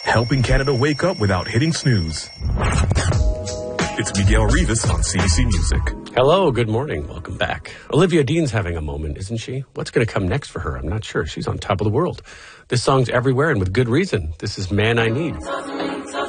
helping Canada wake up without hitting snooze. It's Miguel Rivas on CBC Music. Hello, good morning. Welcome back. Olivia Dean's having a moment, isn't she? What's going to come next for her? I'm not sure. She's on top of the world. This song's everywhere and with good reason. This is Man I Need.